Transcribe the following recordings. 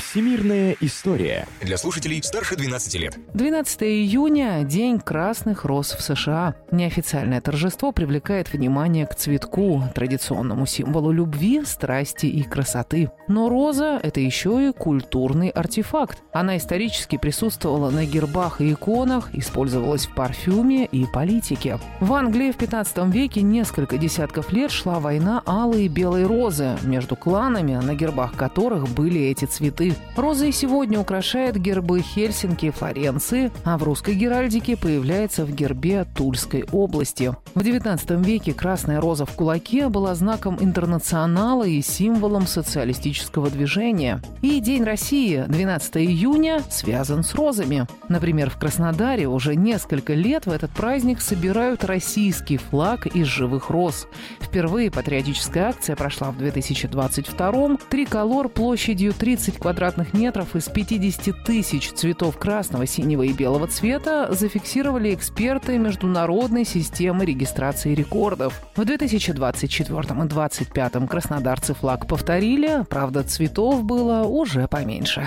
Всемирная история. Для слушателей старше 12 лет. 12 июня – День красных роз в США. Неофициальное торжество привлекает внимание к цветку, традиционному символу любви, страсти и красоты. Но роза – это еще и культурный артефакт. Она исторически присутствовала на гербах и иконах, использовалась в парфюме и политике. В Англии в 15 веке несколько десятков лет шла война алой и белой розы между кланами, на гербах которых были эти цветы. Роза и сегодня украшает гербы Хельсинки и Флоренции, а в русской геральдике появляется в гербе Тульской области. В XIX веке красная роза в кулаке была знаком интернационала и символом социалистического движения. И День России, 12 июня, связан с розами. Например, в Краснодаре уже несколько лет в этот праздник собирают российский флаг из живых роз. Впервые патриотическая акция прошла в 2022-м. Триколор площадью 30 квадратных метров из 50 тысяч цветов красного, синего и белого цвета зафиксировали эксперты Международной системы регистрации рекордов. В 2024 и 2025 краснодарцы флаг повторили, правда, цветов было уже поменьше.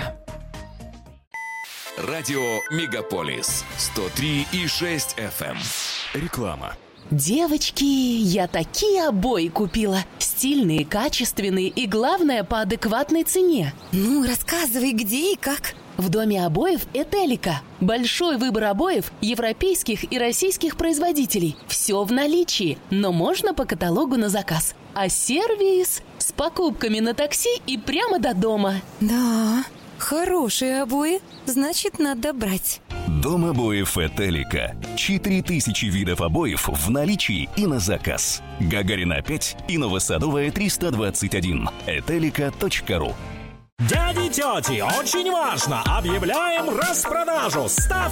Радио Мегаполис 103,6 FM. Реклама. Девочки, я такие обои купила. Стильные, качественные и, главное, по адекватной цене. Ну, рассказывай, где и как. В доме обоев «Этелика». Большой выбор обоев европейских и российских производителей. Все в наличии, но можно по каталогу на заказ. А сервис с покупками на такси и прямо до дома. Да, хорошие обои, значит, надо брать. Дом обоев «Этелика». 4000 видов обоев в наличии и на заказ. Гагарина 5 и Новосадовая 321. Этелика.ру. Дяди, тети, очень важно! Объявляем распродажу! Ставь